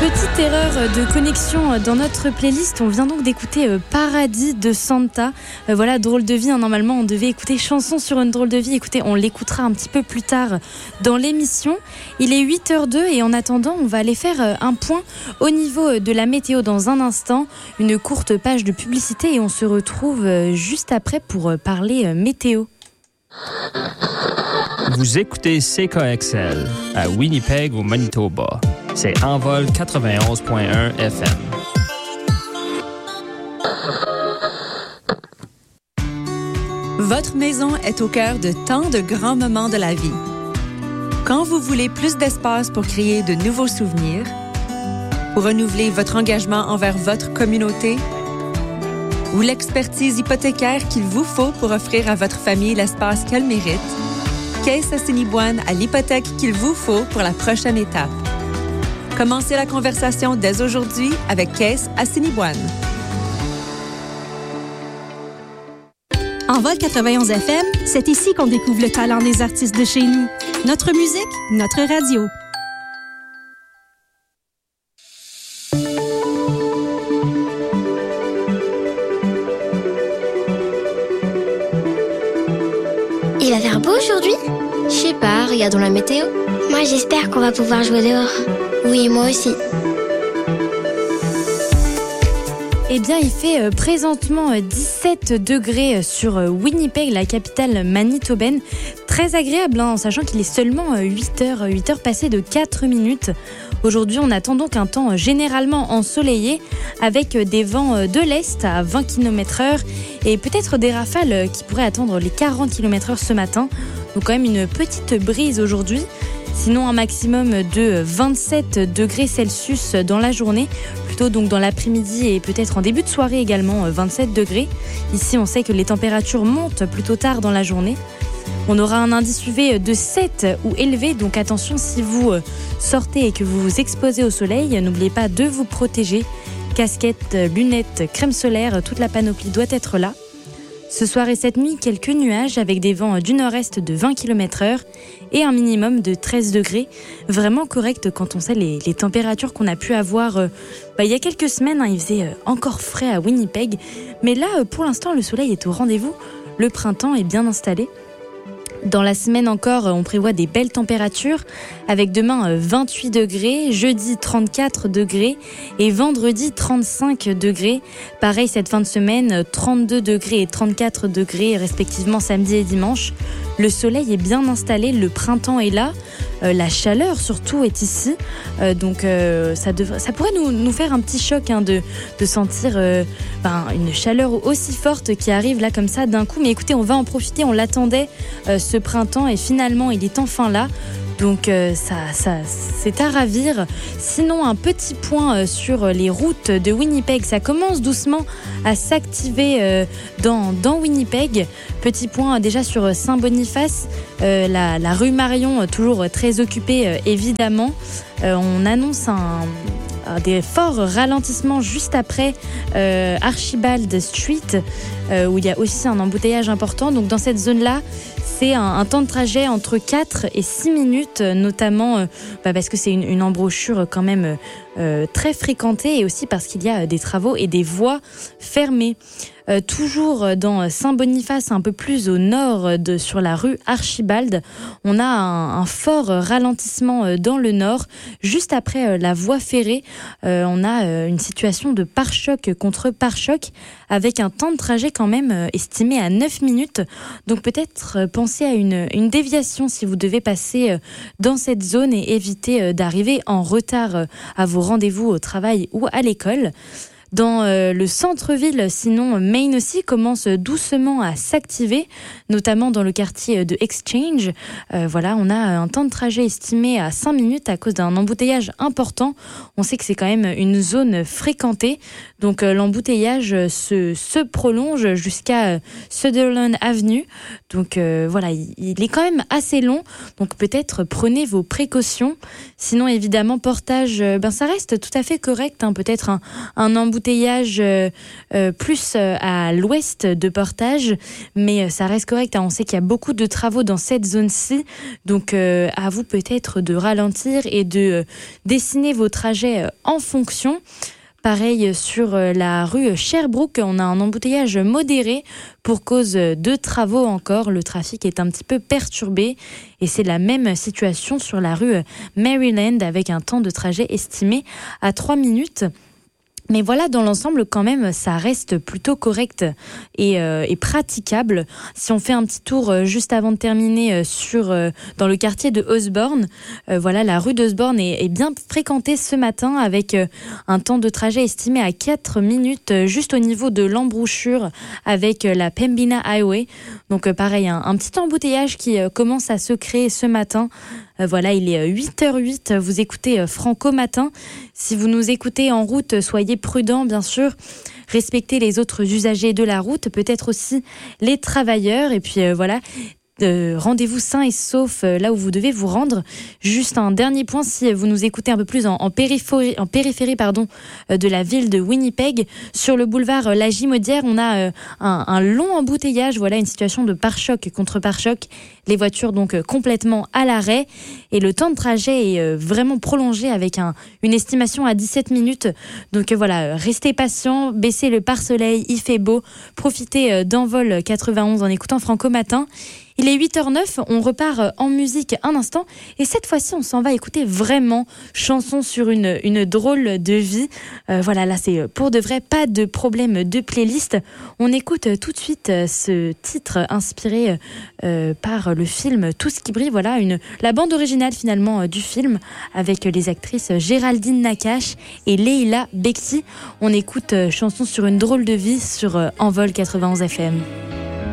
Petite erreur de connexion dans notre playlist. On vient donc d'écouter Paradis de Santa. Voilà, drôle de vie. Normalement, on devait écouter Chanson sur une drôle de vie. Écoutez, on l'écoutera un petit peu plus tard dans l'émission. Il est 8h02 et en attendant, on va aller faire un point au niveau de la météo dans un instant. Une courte page de publicité et on se retrouve juste après pour parler météo. Vous écoutez CKXL à Winnipeg au Manitoba. C'est Envol 91.1 FM. Votre maison est au cœur de tant de grands moments de la vie. Quand vous voulez plus d'espace pour créer de nouveaux souvenirs, pour renouveler votre engagement envers votre communauté, ou l'expertise hypothécaire qu'il vous faut pour offrir à votre famille l'espace qu'elle mérite, Caisse Assiniboine a l'hypothèque qu'il vous faut pour la prochaine étape. Commencez la conversation dès aujourd'hui avec Caisse Assiniboine. Envol 91 FM, c'est ici qu'on découvre le talent des artistes de chez nous. Notre musique, notre radio. Il va faire beau aujourd'hui? Je sais pas, regardons la météo. Moi, j'espère qu'on va pouvoir jouer dehors. Oui, moi aussi. Eh bien, il fait présentement 17 degrés sur Winnipeg, la capitale manitobaine. Très agréable, en sachant qu'il est seulement 8h passées de 4 minutes. Aujourd'hui, on attend donc un temps généralement ensoleillé avec des vents de l'Est à 20 km/h et peut-être des rafales qui pourraient atteindre les 40 km/h ce matin. Donc quand même une petite brise aujourd'hui. Sinon, un maximum de 27 degrés Celsius dans la journée, plutôt donc dans l'après-midi et peut-être en début de soirée également 27 degrés. Ici, on sait que les températures montent plutôt tard dans la journée. On aura un indice UV de 7 ou élevé, donc attention si vous sortez et que vous vous exposez au soleil, n'oubliez pas de vous protéger. Casquette, lunettes, crème solaire, toute la panoplie doit être là. Ce soir et cette nuit, quelques nuages avec des vents du nord-est de 20 km/h et un minimum de 13 degrés. Vraiment correct quand on sait les températures qu'on a pu avoir il y a quelques semaines. Il faisait encore frais à Winnipeg. Mais là, pour l'instant, le soleil est au rendez-vous. Le printemps est bien installé. Dans la semaine encore, on prévoit des belles températures avec demain 28 degrés, jeudi 34 degrés et vendredi 35 degrés. Pareil cette fin de semaine, 32 degrés et 34 degrés respectivement samedi et dimanche. Le soleil est bien installé, le printemps est là, la chaleur surtout est ici. Donc ça pourrait nous faire un petit choc de sentir une chaleur aussi forte qui arrive là comme ça d'un coup. Mais écoutez, on va en profiter, on l'attendait ce printemps et finalement il est enfin là. Donc ça c'est à ravir. Sinon, un petit point sur les routes de Winnipeg. Ça commence doucement à s'activer dans Winnipeg. Petit point déjà sur Saint-Boniface. La rue Marion, toujours très occupée évidemment. On annonce des forts ralentissements juste après Archibald Street où il y a aussi un embouteillage important. Donc dans cette zone-là, c'est un temps de trajet entre 4 et 6 minutes, notamment parce que c'est une embouchure quand même très fréquentée et aussi parce qu'il y a des travaux et des voies fermées. Toujours dans Saint-Boniface, un peu plus au nord sur la rue Archibald, on a un fort ralentissement dans le nord. Juste après la voie ferrée, on a une situation de pare-choc contre pare-choc avec un temps de trajet quand même estimé à 9 minutes. Donc peut-être penser à une déviation si vous devez passer dans cette zone et éviter d'arriver en retard à vos rendez-vous au travail ou à l'école. Dans le centre-ville, sinon, Main aussi commence doucement à s'activer, notamment dans le quartier de Exchange. On a un temps de trajet estimé à 5 minutes à cause d'un embouteillage important. On sait que c'est quand même une zone fréquentée, donc l'embouteillage se prolonge jusqu'à Sutherland Avenue. Donc il est quand même assez long, donc peut-être prenez vos précautions. Sinon, évidemment, Portage, ça reste tout à fait correct, peut-être un embouteillage embouteillage plus à l'ouest de Portage, mais ça reste correct. On sait qu'il y a beaucoup de travaux dans cette zone-ci, donc à vous peut-être de ralentir et de dessiner vos trajets en fonction. Pareil sur la rue Sherbrooke, on a un embouteillage modéré pour cause de travaux encore. Le trafic est un petit peu perturbé et c'est la même situation sur la rue Maryland avec un temps de trajet estimé à 3 minutes. Mais voilà, dans l'ensemble, quand même, ça reste plutôt correct et praticable. Si on fait un petit tour juste avant de terminer dans le quartier de Osborne, voilà, la rue d'Osborne est bien fréquentée ce matin avec un temps de trajet estimé à 4 minutes juste au niveau de l'embouchure avec la Pembina Highway. Donc pareil, un petit embouteillage qui commence à se créer ce matin. Voilà, il est 8h08, vous écoutez Franco Matin. Si vous nous écoutez en route, soyez prudents, bien sûr. Respectez les autres usagers de la route, peut-être aussi les travailleurs. Et puis voilà, rendez-vous sains et saufs là où vous devez vous rendre. Juste un dernier point, si vous nous écoutez un peu plus en périphérie de la ville de Winnipeg, sur le boulevard La Gimaudière, on a un long embouteillage, voilà, une situation de pare-choc contre pare-choc. Les voitures donc complètement à l'arrêt et le temps de trajet est vraiment prolongé avec une estimation à 17 minutes. Donc voilà, restez patients, baissez le pare-soleil, il fait beau, profitez d'Envol 91 en écoutant Franco Matin. Il est 8h09, on repart en musique un instant et cette fois-ci on s'en va écouter vraiment chanson sur une drôle de vie. Voilà, là c'est pour de vrai, pas de problème de playlist. On écoute tout de suite ce titre inspiré par le film Tout ce qui brille. Voilà, la bande originale finalement du film avec les actrices Géraldine Nakache et Leila Bekti. On écoute chanson sur une drôle de vie sur Envol 91 FM.